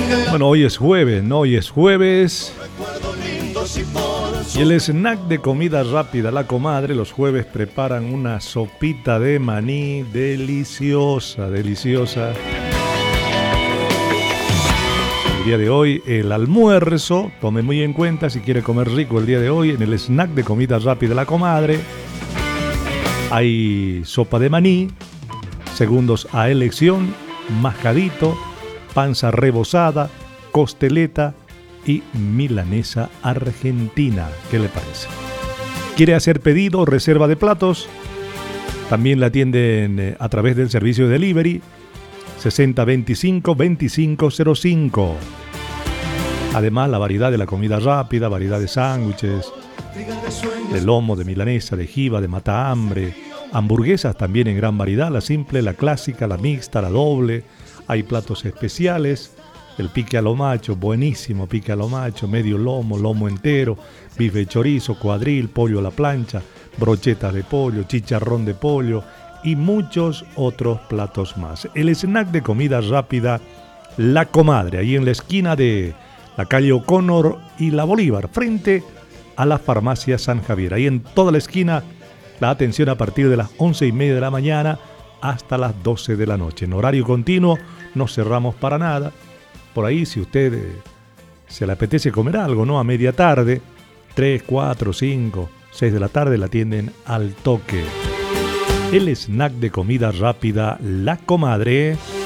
Bueno, hoy es jueves, ¿no? Hoy es jueves. Y el snack de comida rápida, La Comadre, los jueves preparan una sopita de maní deliciosa, deliciosa. El día de hoy, el almuerzo, tome muy en cuenta si quiere comer rico el día de hoy, en el snack de comida rápida, La Comadre, hay sopa de maní, segundos a elección, mascadito, panza rebozada, costeleta y milanesa argentina. ¿Qué le parece? ¿Quiere hacer pedido o reserva de platos? También la atienden a través del servicio de delivery 6025-2505. Además, la variedad de la comida rápida, variedad de sándwiches, de lomo, de milanesa, de jiba, de matahambre, hamburguesas también en gran variedad, la simple, la clásica, la mixta, la doble. Hay platos especiales, el pique a lo macho, buenísimo pique a lo macho, medio lomo, lomo entero, bife de chorizo, cuadril, pollo a la plancha, brochetas de pollo, chicharrón de pollo y muchos otros platos más. El snack de comida rápida, La Comadre, ahí en la esquina de la calle O'Connor y la Bolívar, frente a la farmacia San Javier. Ahí en toda la esquina, la atención a partir de las 11:30 de la mañana hasta las 12 de la noche. En horario continuo, no cerramos para nada. Por ahí, si usted se le apetece comer algo, ¿no? A media tarde, 3, 4, 5, 6 de la tarde, la atienden al toque. El snack de comida rápida, La Comadre.